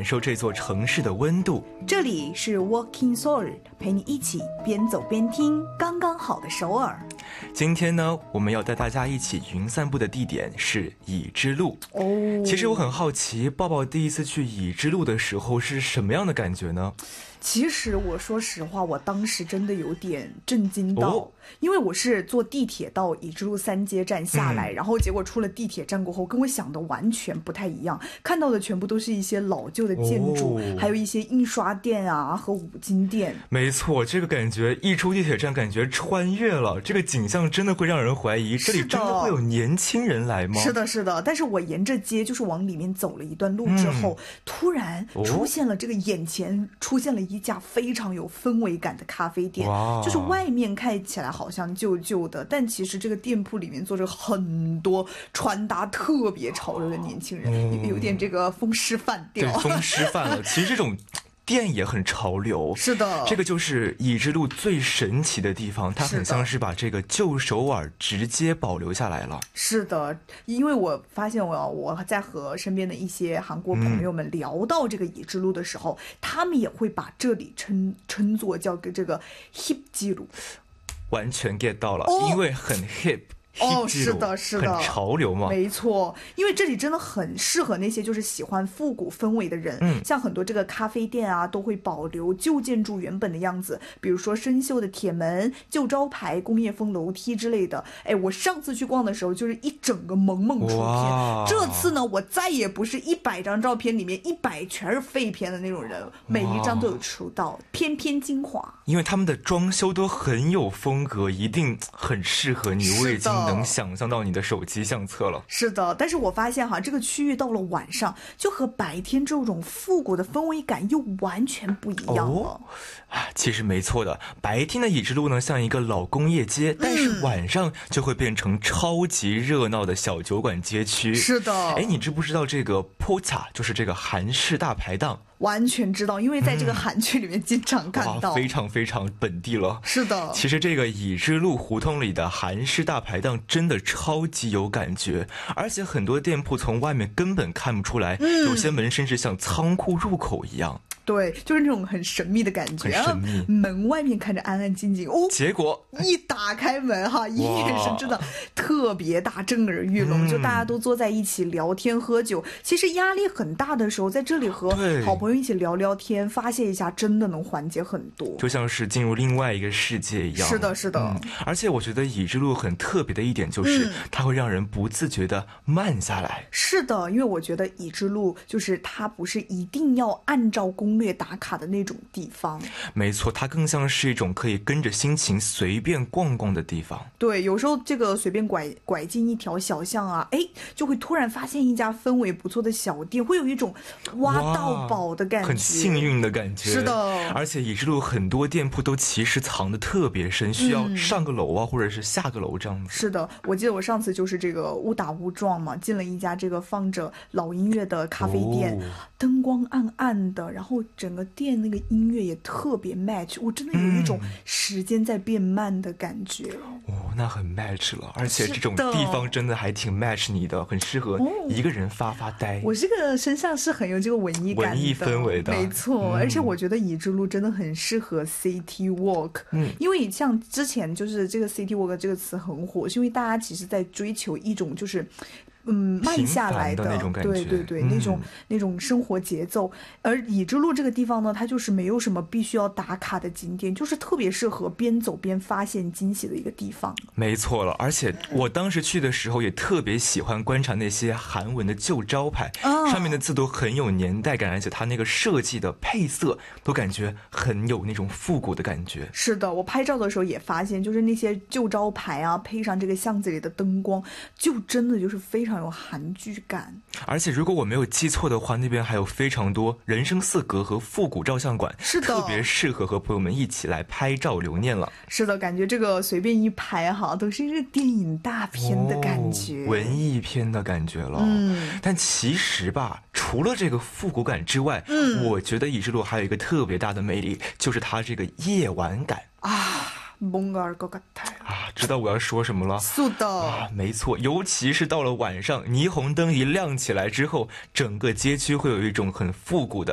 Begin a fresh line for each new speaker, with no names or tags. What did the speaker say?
感受这座城市的温度。
这里是 Walking Seoul， 陪你一起边走边听刚刚好的首尔。
今天呢，我们要带大家一起云散步的地点是乙支路。其实我很好奇，抱抱第一次去乙支路的时候是什么样的感觉呢？
其实我说实话，我当时真的有点震惊到，因为我是坐地铁到乙支路3街站下来，然后结果出了地铁站过后，跟我想的完全不太一样，看到的全部都是一些老旧的建筑，还有一些印刷店啊和五金店。
没错，这个感觉一出地铁站，感觉穿越了，这个景象真的会让人怀疑，这里真的会有年轻人来吗？
是的，是的。但是我沿着街就是往里面走了一段路之后，突然出现了这个眼前出现了一家非常有氛围感的咖啡店，就是外面看起来好像旧旧的，但其实这个店铺里面坐着很多穿搭特别潮流的年轻人，有点这个风湿饭调。
对，风湿饭了。其实这种店也很潮流，
是的，
这个就是乙支路最神奇的地方，它很像是把这个旧首尔直接保留下来了。
是的，因为我发现我在和身边的一些韩国朋友们聊到这个乙支路的时候，他们也会把这里称作叫这个 hip 记录，
完全 get 到了，因为很 hip。
是的，是的，
很潮流嘛。
没错，因为这里真的很适合那些就是喜欢复古氛围的人。像很多这个咖啡店啊，都会保留旧建筑原本的样子，比如说生锈的铁门、旧招牌、工业风楼梯之类的。哎，我上次去逛的时候，就是一整个萌萌出片。这次呢，我再也不是100张照片里面100全是废片的那种人，每一张都有出道，偏偏精华。
因为他们的装修都很有风格，一定很适合你。我已经能想象到你的手机相册了。
是的，但是我发现这个区域到了晚上，就和白天这种复古的氛围感又完全不一样了。
其实没错的，白天的乙支路呢像一个老工业街，但是晚上就会变成超级热闹的小酒馆街区。
是的，
你知不知道这个 Pocha 就是这个韩式大排档？
完全知道，因为在这个韩剧里面经常看到，
非常非常本地了。
是的，
其实这个乙支路胡同里的韩式大排档真的超级有感觉，而且很多店铺从外面根本看不出来，有些门甚至像仓库入口一样。
对，就是那种很神秘的感觉，
很神秘。
门外面看着安安静静，
结果
一打开门夜深真的特别大，震耳欲聋，就大家都坐在一起聊天喝酒。其实压力很大的时候，在这里和好朋友一起聊聊天，发泄一下，真的能缓解很多，
就像是进入另外一个世界一样。
是的，是的。
而且我觉得乙支路很特别的一点就是，它会让人不自觉的慢下来。
是的，因为我觉得乙支路就是它不是一定要按照攻略打卡的那种地方。
没错，它更像是一种可以跟着心情随便逛逛的地方。
对，有时候这个随便拐进一条小巷啊，就会突然发现一家氛围不错的小店，会有一种挖到宝的感觉，
很幸运的感觉。
是的，
而且乙支路很多店铺都其实藏得特别深，需要上个楼啊，或者是下个楼这样子。
是的，我记得我上次就是这个误打误撞嘛，进了一家这个放着老音乐的咖啡店，灯光暗暗的，然后整个店那个音乐也特别 match， 我真的有一种时间在变慢的感觉。
那很 match 了，而且这种地方真的还挺 match 你的，很适合一个人发呆。
我这个身上是很有这个文艺感的，
文艺氛围的，
没错。而且我觉得乙支路真的很适合 city walk，因为像之前就是这个 city walk 这个词很火，是因为大家其实在追求一种就是慢下来的
那种感觉，
对，那种生活节奏。而乙支路这个地方呢，它就是没有什么必须要打卡的景点，就是特别适合边走边发现惊喜的一个地方。
没错了，而且我当时去的时候也特别喜欢观察那些韩文的旧招牌，上面的字都很有年代感，而且它那个设计的配色都感觉很有那种复古的感觉。
是的，我拍照的时候也发现，就是那些旧招牌啊，配上这个巷子里的灯光，就真的就是非常有韩剧感。
而且如果我没有记错的话，那边还有非常多人生四格和复古照相馆，
是的，
特别适合和朋友们一起来拍照留念了。
是的，感觉这个随便一拍都是一个电影大片的感觉，
文艺片的感觉了。但其实吧，除了这个复古感之外，我觉得乙支路还有一个特别大的魅力，就是它这个夜晚感
뭔가 알 것 같아요.
知道我要说什么了。
是的，
没错，尤其是到了晚上，霓虹灯一亮起来之后，整个街区会有一种很复古的